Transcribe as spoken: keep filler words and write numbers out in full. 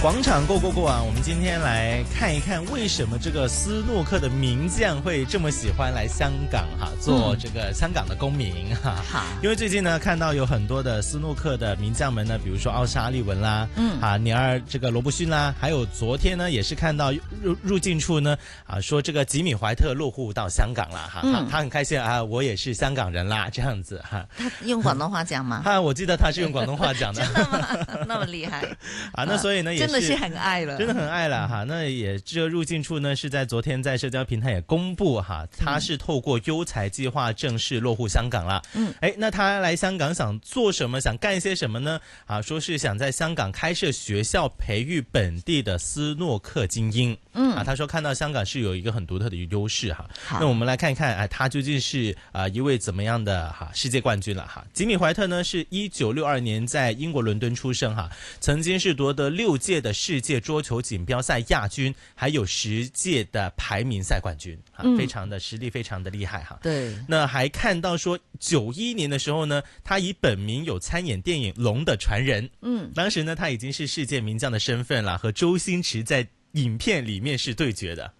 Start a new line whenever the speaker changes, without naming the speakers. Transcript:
广场 Go Go Go 啊，我们今天来看一看为什么这个斯诺克的名将会这么喜欢来香港哈、啊，做这个香港的公民哈。好、嗯，因为最近呢看到有很多的斯诺克的名将们呢，比如说奥沙利文啦，嗯啊，尼尔这个罗布逊啦，还有昨天呢也是看到入入境处呢啊说这个吉米怀特落户到香港了哈、嗯，他他很开心啊，我也是香港人啦这样子哈。
他用广东话讲吗？
啊，我记得他是用广东话讲的。
真的吗？那么厉害
啊？那所以呢也是。
真的是很爱了，
真的很爱了哈。那也这个入境处呢是在昨天在社交平台也公布哈，他是透过优才计划正式落户香港了。嗯，哎，那他来香港想做什么？想干些什么呢？啊，说是想在香港开设学校，培育本地的斯诺克精英。嗯，啊，他说看到香港是有一个很独特的优势哈。那我们来看一看，哎，他究竟是啊、呃、一位怎么样的哈世界冠军了哈？吉米怀特呢是一九六二年在英国伦敦出生哈，曾经是夺得六届的世界桌球锦标赛亚军，还有十届的排名赛冠军啊、嗯，非常的实力非常的厉害哈。
对，
那还看到说九一年的时候呢，他以本名有参演电影《龙的传人》，嗯，当时呢他已经是世界名将的身份了，和周星驰在影片里面是对决的。